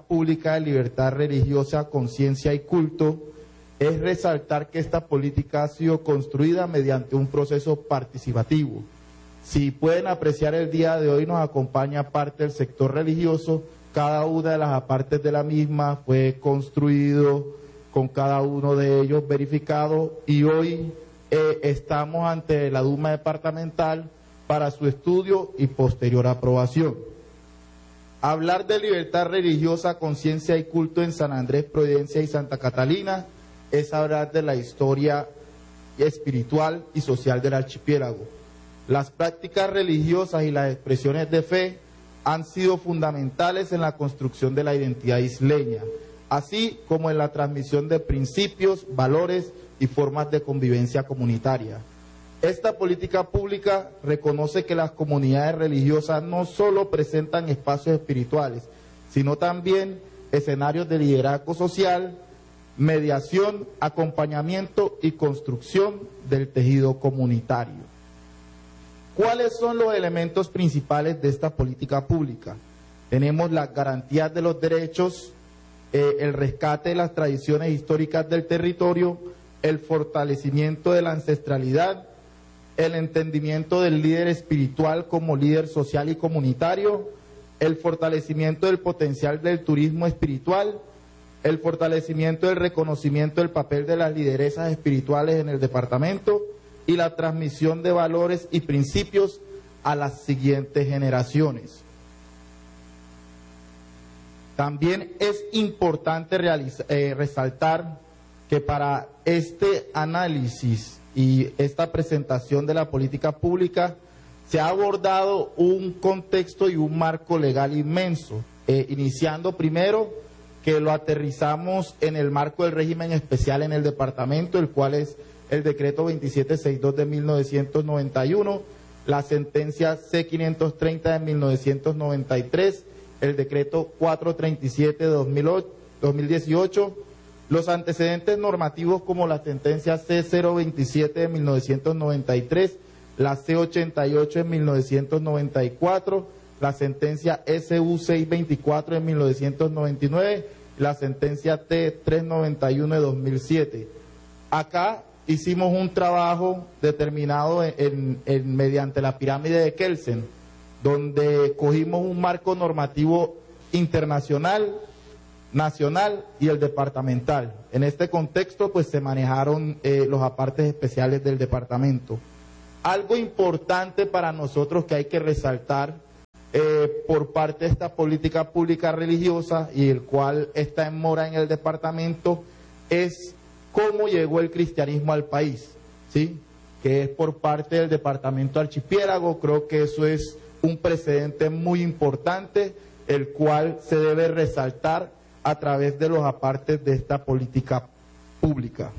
pública de libertad religiosa, conciencia y culto es resaltar que esta política ha sido construida mediante un proceso participativo. Si pueden apreciar, el día de hoy nos acompaña parte del sector religioso. Cada una de las partes de la misma fue construido con cada uno de ellos verificado, y hoy estamos ante la Duma Departamental para su estudio y posterior aprobación. Hablar de libertad religiosa, conciencia y culto en San Andrés, Providencia y Santa Catalina es hablar de la historia espiritual y social del archipiélago. Las prácticas religiosas y las expresiones de fe han sido fundamentales en la construcción de la identidad isleña, así como en la transmisión de principios, valores y formas de convivencia comunitaria. Esta política pública reconoce que las comunidades religiosas no solo presentan espacios espirituales, sino también escenarios de liderazgo social, mediación, acompañamiento y construcción del tejido comunitario. ¿Cuáles son los elementos principales de esta política pública? Tenemos las garantías de los derechos, el rescate de las tradiciones históricas del territorio, el fortalecimiento de la ancestralidad, el entendimiento del líder espiritual como líder social y comunitario, el fortalecimiento del potencial del turismo espiritual, el fortalecimiento del reconocimiento del papel de las lideresas espirituales en el departamento y la transmisión de valores y principios a las siguientes generaciones. También es importante resaltar que para este análisis y esta presentación de la política pública se ha abordado un contexto y un marco legal inmenso, iniciando primero que lo aterrizamos en el marco del régimen especial en el departamento, el cual es el decreto 2762 de 1991, la sentencia C530 de 1993, el decreto 437 de 2018, los antecedentes normativos como la sentencia C027 de 1993, la C88 de 1994, la sentencia SU624 de 1999, la sentencia T391 de 2007. Acá hicimos un trabajo determinado mediante la pirámide de Kelsen, donde cogimos un marco normativo internacional, nacional y el departamental. En este contexto, pues se manejaron los apartes especiales del departamento. Algo importante para nosotros que hay que resaltar por parte de esta política pública religiosa y el cual está en mora en el departamento es cómo llegó el cristianismo al país, ¿sí? Que es por parte del departamento archipiélago. Creo que eso es un precedente muy importante, el cual se debe resaltar a través de los apartes de esta política pública.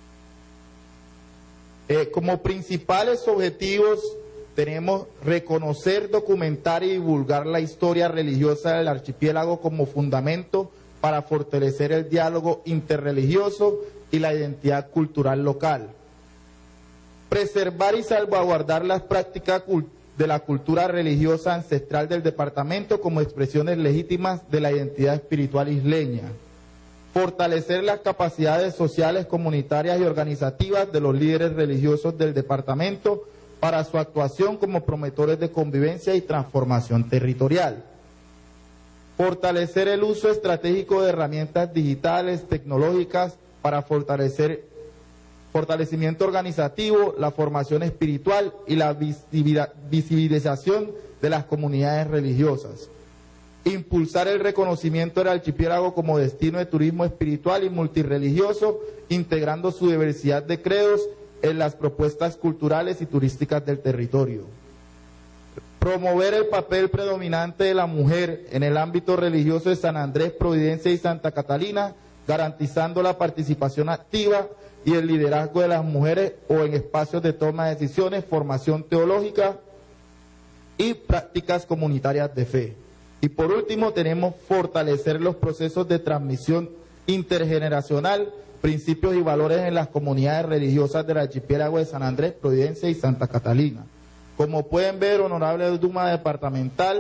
Como principales objetivos tenemos reconocer, documentar y divulgar la historia religiosa del archipiélago como fundamento para fortalecer el diálogo interreligioso y la identidad cultural local. Preservar y salvaguardar las prácticas de la cultura religiosa ancestral del departamento como expresiones legítimas de la identidad espiritual isleña. Fortalecer las capacidades sociales, comunitarias y organizativas de los líderes religiosos del departamento para su actuación como promotores de convivencia y transformación territorial. Fortalecer el uso estratégico de herramientas digitales, tecnológicas para fortalecimiento organizativo, la formación espiritual y la visibilización de las comunidades religiosas. Impulsar el reconocimiento del archipiélago como destino de turismo espiritual y multirreligioso, integrando su diversidad de credos en las propuestas culturales y turísticas del territorio. Promover el papel predominante de la mujer en el ámbito religioso de San Andrés, Providencia y Santa Catalina, garantizando la participación activa y el liderazgo de las mujeres o en espacios de toma de decisiones, formación teológica y prácticas comunitarias de fe. Y por último tenemos fortalecer los procesos de transmisión intergeneracional, principios y valores en las comunidades religiosas del archipiélago de San Andrés, Providencia y Santa Catalina. Como pueden ver, honorable Duma Departamental,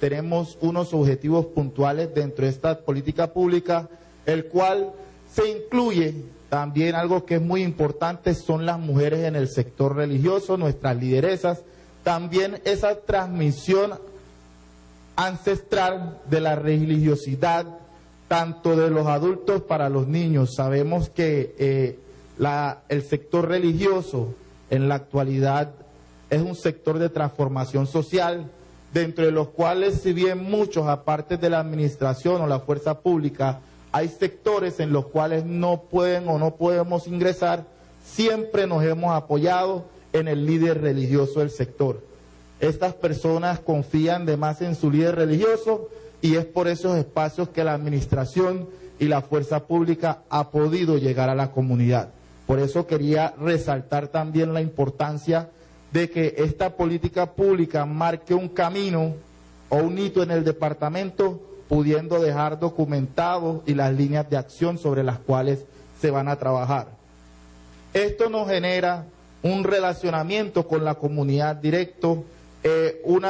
tenemos unos objetivos puntuales dentro de esta política pública, el cual se incluye también algo que es muy importante, son las mujeres en el sector religioso, nuestras lideresas, también esa transmisión ancestral de la religiosidad, tanto de los adultos para los niños. Sabemos que el sector religioso en la actualidad es un sector de transformación social, dentro de los cuales, si bien muchos, aparte de la administración o la fuerza pública, hay sectores en los cuales no pueden o no podemos ingresar, siempre nos hemos apoyado en el líder religioso del sector. Estas personas confían de más en su líder religioso y es por esos espacios que la administración y la fuerza pública ha podido llegar a la comunidad. Por eso quería resaltar también la importancia de que esta política pública marque un camino o un hito en el departamento, pudiendo dejar documentados y las líneas de acción sobre las cuales se van a trabajar. Esto nos genera un relacionamiento con la comunidad directo, un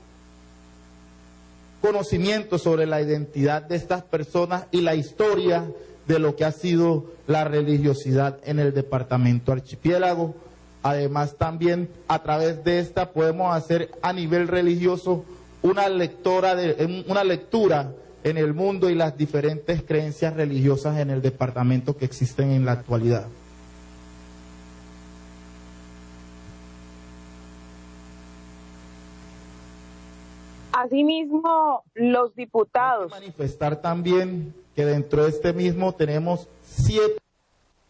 conocimiento sobre la identidad de estas personas y la historia de lo que ha sido la religiosidad en el departamento Archipiélago. Además, también a través de esta podemos hacer a nivel religioso una lectura en el mundo y las diferentes creencias religiosas en el departamento que existen en la actualidad. Asimismo, los diputados. Manifestar también que dentro de este mismo tenemos 7